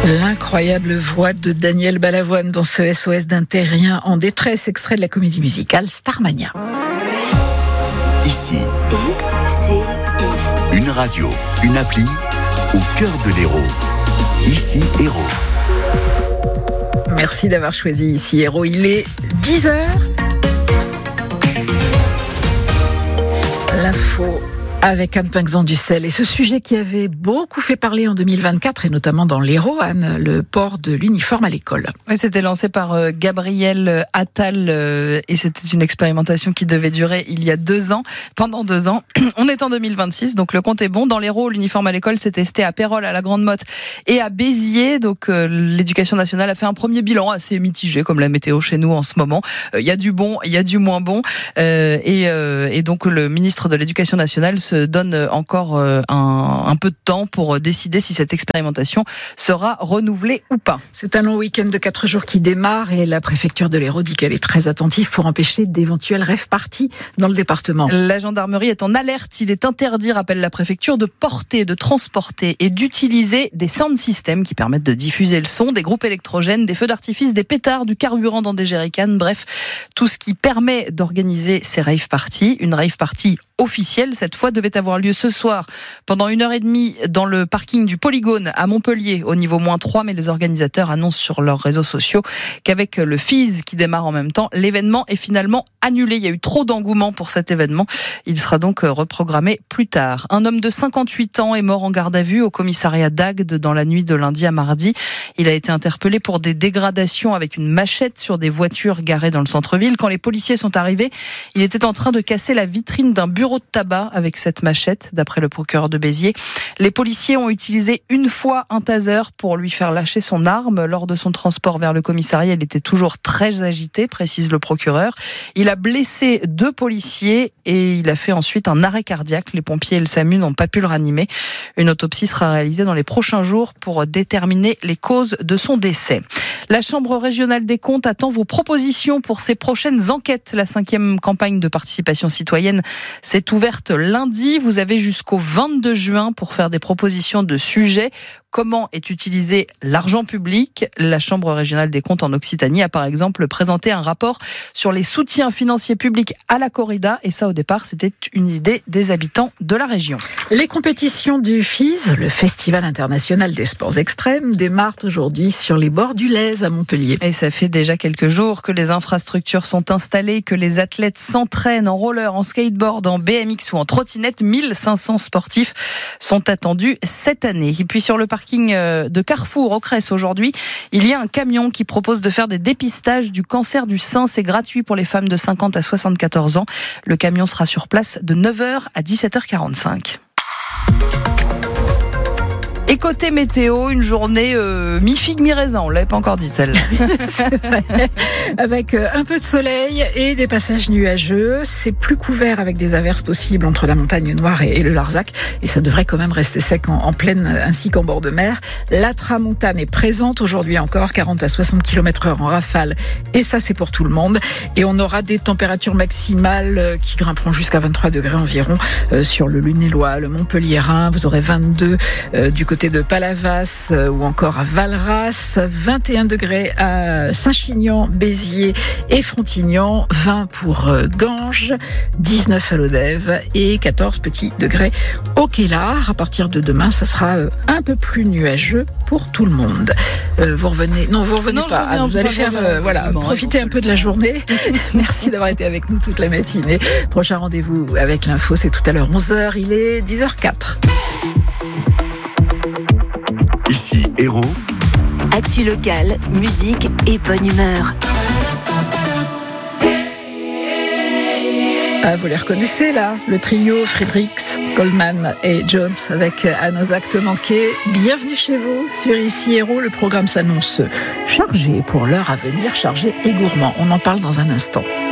L'incroyable voix de Daniel Balavoine dans ce SOS d'un terrien en détresse, extrait de la comédie musicale Starmania. Ici, une radio, une appli au cœur de l'Hérault. Ici, Hérault. Merci d'avoir choisi Ici, Hérault. Il est 10h. L'info avec Anne Pinxon-Dussel. Et ce sujet qui avait beaucoup fait parler en 2024, et notamment dans l'Hérault, Anne, le port de l'uniforme à l'école. Oui, c'était lancé par Gabriel Attal et c'était une expérimentation qui devait durer il y a 2 ans. Pendant 2 ans, on est en 2026, donc le compte est bon. Dans l'Hérault, l'uniforme à l'école s'est testé à Pérols, à la Grande-Motte et à Béziers. Donc l'éducation nationale a fait un premier bilan assez mitigé, comme la météo chez nous en ce moment. Il y a du bon, il y a du moins bon. Et donc le ministre de l'Éducation nationale se donne encore un peu de temps pour décider si cette expérimentation sera renouvelée ou pas. C'est un long week-end de 4 jours qui démarre et la préfecture de l'Hérault dit qu'elle est très attentive pour empêcher d'éventuels rave-parties dans le département. La gendarmerie est en alerte. Il est interdit, rappelle la préfecture, de porter, de transporter et d'utiliser des sound systems qui permettent de diffuser le son, des groupes électrogènes, des feux d'artifice, des pétards, du carburant dans des jerrycans, bref, tout ce qui permet d'organiser ces rave-parties. Une rave-party officielle, cette fois, devait avoir lieu ce soir pendant 1h30 dans le parking du Polygone à Montpellier au niveau -3, mais les organisateurs annoncent sur leurs réseaux sociaux qu'avec le FIS qui démarre en même temps, l'événement est finalement annulé. Il y a eu trop d'engouement pour cet événement. Il sera donc reprogrammé plus tard. Un homme de 58 ans est mort en garde à vue au commissariat d'Agde dans la nuit de lundi à mardi. Il a été interpellé pour des dégradations avec une machette sur des voitures garées dans le centre-ville. Quand les policiers sont arrivés, il était en train de casser la vitrine d'un bureau de tabac avec cette machette, d'après le procureur de Béziers. Les policiers ont utilisé une fois un taser pour lui faire lâcher son arme. Lors de son transport vers le commissariat, il était toujours très agité, précise le procureur. Il a blessé 2 policiers et il a fait ensuite un arrêt cardiaque. Les pompiers et le SAMU n'ont pas pu le ranimer. Une autopsie sera réalisée dans les prochains jours pour déterminer les causes de son décès. La Chambre régionale des comptes attend vos propositions pour ses prochaines enquêtes. La 5e campagne de participation citoyenne s'est ouverte lundi. Vous avez jusqu'au 22 juin pour faire des propositions de sujets. Comment est utilisé l'argent public ? La Chambre régionale des comptes en Occitanie a par exemple présenté un rapport sur les soutiens financiers publics à la corrida. Et ça, au départ, c'était une idée des habitants de la région. Les compétitions du FIS, le Festival international des sports extrêmes, démarrent aujourd'hui sur les bords du Lez à Montpellier. Et ça fait déjà quelques jours que les infrastructures sont installées, que les athlètes s'entraînent en roller, en skateboard, en BMX ou en trottinette. 1500 sportifs sont attendus cette année. Et puis sur le parking de Carrefour au Cress aujourd'hui, il y a un camion qui propose de faire des dépistages du cancer du sein. C'est gratuit pour les femmes de 50 à 74 ans. Le camion sera sur place de 9h à 17h45. Et côté météo, une journée mi-figue, mi-raisin. On ne l'avait pas encore dit celle-là. Avec un peu de soleil et des passages nuageux. C'est plus couvert avec des averses possibles entre la montagne Noire et le Larzac. Et ça devrait quand même rester sec en plaine ainsi qu'en bord de mer. La tramontane est présente aujourd'hui encore, 40 à 60 km/h en rafale. Et ça, c'est pour tout le monde. Et on aura des températures maximales qui grimperont jusqu'à 23 degrés environ sur le Lunélois, le Montpelliérain. Vous aurez 22 du côté de Palavas ou encore à Valras, 21 degrés à Saint-Chinian, Béziers et Frontignan, 20 pour Ganges, 19 à Lodève et 14 petits degrés au Quélard. À partir de demain, ça sera un peu plus nuageux pour tout le monde. Vous revenez pas. Vous allez faire profiter un peu de la journée. Merci d'avoir été avec nous toute la matinée. Prochain rendez-vous avec l'info, c'est tout à l'heure 11h. Il est 10h04. Ici, Hérault. Actu locale, musique et bonne humeur. Ah, vous les reconnaissez là, le trio Fredericks, Goldman et Jones avec À nos actes manqués. Bienvenue chez vous sur Ici Hérault. Le programme s'annonce chargé pour l'heure à venir, chargé et gourmand. On en parle dans un instant.